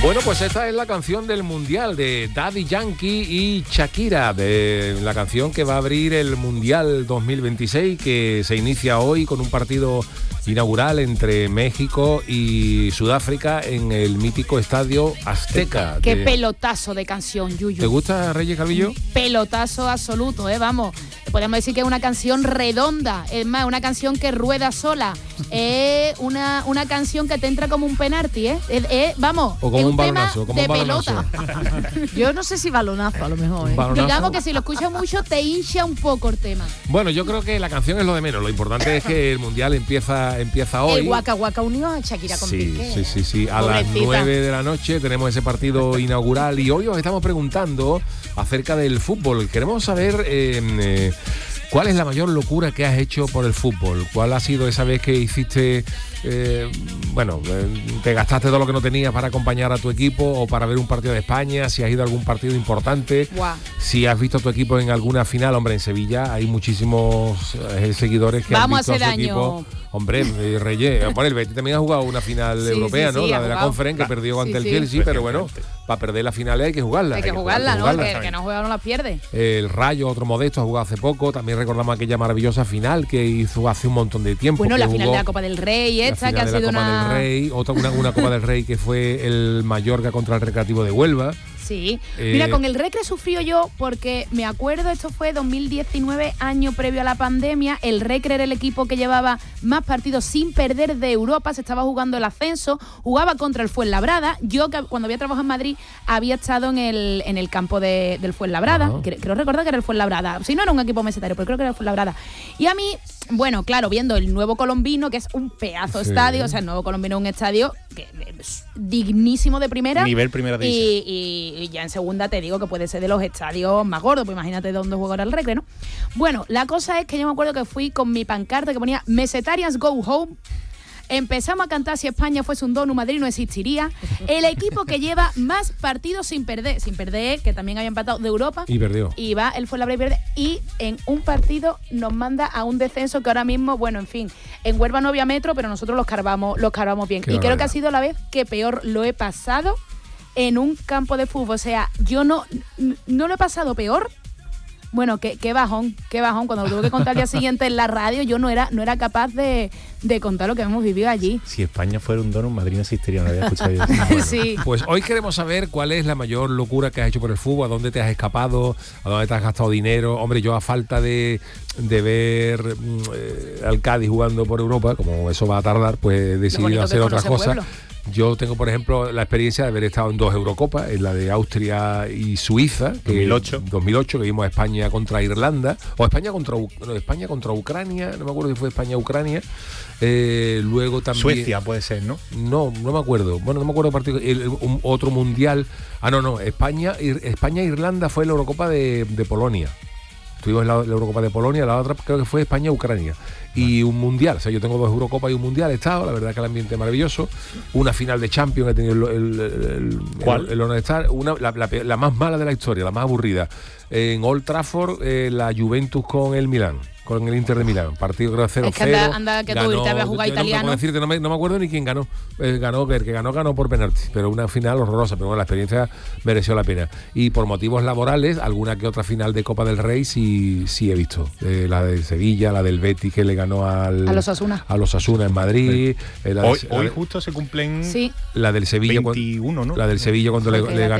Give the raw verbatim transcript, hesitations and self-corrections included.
Bueno, pues esta es la canción del Mundial de Daddy Yankee y Shakira, de la canción que va a abrir el Mundial dos mil veintiséis, que se inicia hoy con un partido inaugural entre México y Sudáfrica en el mítico Estadio Azteca. Qué de... pelotazo de canción, Yuyu. ¿Te gusta, Reyes Calvillo? Pelotazo absoluto, ¿eh? Vamos. Podemos decir que es una canción redonda, es más, una canción que rueda sola, es una, una canción que te entra como un penalti, ¿eh? Es, es, vamos, o como es un, un balonazo, como tema un de balonazo. pelota. Yo no sé si balonazo a lo mejor, ¿eh? Balonazo. Digamos que si lo escuchas mucho te hincha un poco el tema. Bueno, yo creo que la canción es lo de menos, lo importante es que el Mundial empieza, empieza hoy. El Waka Waka unió a Shakira con Sí, Piqué. sí, sí, sí. A Pobrecita. las nueve de la noche tenemos ese partido inaugural y hoy os estamos preguntando acerca del fútbol. Queremos saber eh, eh, cuál es la mayor locura que has hecho por el fútbol. ¿Cuál ha sido esa vez que hiciste, eh, bueno, eh, te gastaste todo lo que no tenías para acompañar a tu equipo o para ver un partido de España? Si has ido a algún partido importante. Guau. Si has visto a tu equipo en alguna final. Hombre, en Sevilla hay muchísimos eh, seguidores que Vamos han visto a hacer a su daño. equipo. Hombre, eh, Reyes, bueno, el Betis también ha jugado una final Sí, europea, sí, ¿no? sí, la ha de la jugado. Conference, que perdió ante Sí, el sí. Chelsea, pero bueno, para perder las finales hay que jugarla. Hay que jugarla, ¿no? Que, que no juega no la pierde. El Rayo, otro modesto, ha jugado hace poco. También recordamos aquella maravillosa final que hizo hace un montón de tiempo. Bueno, que la final jugó de la Copa del Rey, la esta final que ha de la sido Copa una... del Rey, otra una, una Copa del Rey que fue el Mallorca contra el Recreativo de Huelva. Sí. Eh, Mira, con el Recre sufrió yo porque me acuerdo, esto fue dos mil diecinueve, año previo a la pandemia. El Recre era el equipo que llevaba más partidos sin perder de Europa, se estaba jugando el ascenso, jugaba contra el Fuenlabrada. Yo, que cuando había trabajado en Madrid, había estado en el, en el campo de, del Fuenlabrada. Ajá. Creo, creo recordar que era el Fuenlabrada. Si no era un equipo mesetario, pero creo que era el Fuenlabrada. Y a mí, bueno, claro, viendo el Nuevo Colombino, que es un pedazo de Sí. estadio, o sea, el Nuevo Colombino es un estadio que es dignísimo de primera. Nivel primera división. Y, y, y ya en segunda te digo que puede ser de los estadios más gordos, pues imagínate dónde juega ahora el Recre, ¿no? Bueno, la cosa es que yo me acuerdo que fui con mi pancarta que ponía Mesetarians Go Home. Empezamos a cantar Si España fuese un donut, Madrid no existiría. El equipo que lleva más partidos sin perder, sin perder, que también había empatado de Europa. Y perdió. Y va, él fue la y pierde. Y en un partido nos manda a un descenso que ahora mismo, bueno, en fin, en Huelva no había metro, pero nosotros los cargamos, los cargamos bien. Qué y creo que barbaridad. ha sido la vez que peor lo he pasado en un campo de fútbol. O sea, yo no, n- no lo he pasado peor. Bueno, qué, qué bajón, qué bajón. Cuando lo tuve que contar al día siguiente en la radio, yo no era, no era capaz de, de contar lo que hemos vivido allí. Si España fuera un donut, Madrid no existiría, no había escuchado yo. Bueno, Sí. Pues hoy queremos saber cuál es la mayor locura que has hecho por el fútbol, a dónde te has escapado, a dónde te has gastado dinero. Hombre, yo a falta de, de ver mm, eh, al Cádiz jugando por Europa, como eso va a tardar, pues he decidido bonito que hacer otras conoce cosas. pueblo. Yo tengo, por ejemplo, la experiencia de haber estado en dos Eurocopas, en la de Austria y Suiza, que dos mil ocho. dos mil ocho, que vimos a España contra Irlanda, o España contra U- no, España contra Ucrania, no me acuerdo si fue España-Ucrania. Eh, luego también Suecia puede ser, ¿no? no, no me acuerdo. Bueno, no me acuerdo partido. El, un- otro mundial. Ah, no, no. España, Ir- España-Irlanda fue la Eurocopa de, de Polonia. Tuvimos la, la Eurocopa de Polonia, la otra creo que fue España-Ucrania. Y un mundial. O sea, yo tengo dos Eurocopas y un mundial. He estado, la verdad que el ambiente es maravilloso. Una final de Champions he tenido el, el, el, ¿Cuál? el, el honor de estar. Una, la, la pe- la más mala de la historia, la más aburrida. En Old Trafford, eh, la Juventus con el Milán. Con el Inter de Milán, partido creo cero cero. Es que anda- anda que tú irte a ver jugar yo no- italiano. No, puedo decirte, no, me, no me acuerdo ni quién ganó. Eh, ganó, el que ganó, ganó por penalti, pero una final horrorosa, pero bueno, la experiencia mereció la pena. Y por motivos laborales, alguna que otra final de Copa del Rey sí, sí he visto. Eh, la de Sevilla, la del Betis que le ganó al, A los Osasuna. a los Osasuna en Madrid. eh, la, Hoy, de- la hoy de- justo se cumplen Sí. la del Sevilla. veintiuno, ¿no? La del Sevilla cuando le, Porque le la ganó